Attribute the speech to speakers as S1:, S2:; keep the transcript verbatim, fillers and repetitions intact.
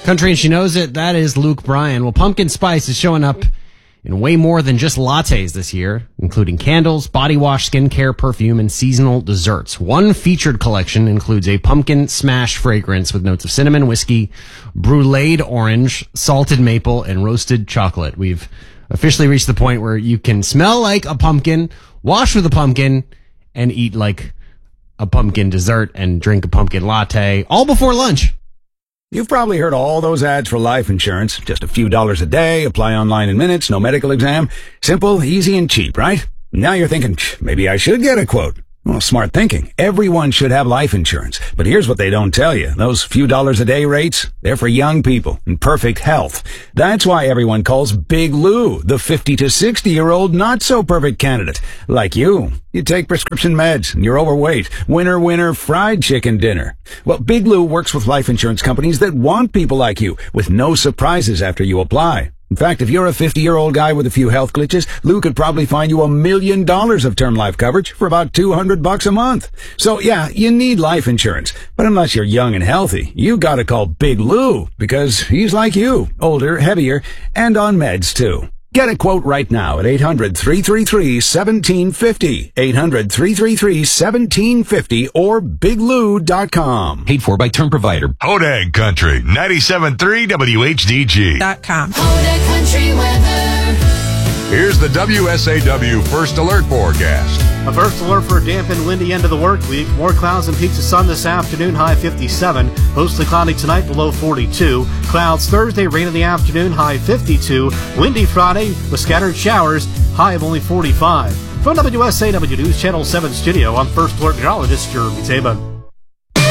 S1: Country and She Knows It, that is Luke Bryan. Well, pumpkin spice is showing up in way more than just lattes this year, including candles, body wash, skincare, perfume, and seasonal desserts. One featured collection includes a pumpkin smash fragrance with notes of cinnamon, whiskey, bruleed orange, salted maple, and roasted chocolate. We've officially reached the point where you can smell like a pumpkin, wash with a pumpkin, and eat like a pumpkin dessert and drink a pumpkin latte, all before lunch.
S2: You've probably heard all those ads for life insurance. Just a few dollars a day, apply online in minutes, no medical exam. Simple, easy, and cheap, right? Now you're thinking, maybe I should get a quote. Well, smart thinking. Everyone should have life insurance. But here's what they don't tell you. Those few dollars a day rates, they're for young people in perfect health. That's why everyone calls Big Lou the fifty to sixty year old not so perfect candidate. Like you. You take prescription meds and you're overweight. Winner, winner, fried chicken dinner. Well, Big Lou works with life insurance companies that want people like you with no surprises after you apply. In fact, if you're a fifty-year-old guy with a few health glitches, Lou could probably find you a million dollars of term life coverage for about two hundred bucks a month. So yeah, you need life insurance. But unless you're young and healthy, you gotta call Big Lou because he's like you, older, heavier, and on meds too. Get a quote right now at eight hundred, three three three, one seven five zero, eight hundred, three three three, one seven five zero, or big lou dot com.
S3: Paid for by term provider.
S4: Hodag Country, ninety-seven point three W H D G.
S5: Dot com.
S6: Hodag Country weather.
S4: Here's the W S A W First Alert forecast.
S7: A first alert for a damp and windy end of the work week. More clouds and peaks of sun this afternoon, high fifty-seven. Mostly cloudy tonight, below forty-two. Clouds Thursday, rain in the afternoon, high fifty-two. Windy Friday with scattered showers, high of only forty-five. From W S A W News Channel seven studio, I'm First Alert meteorologist Jeremy Taban.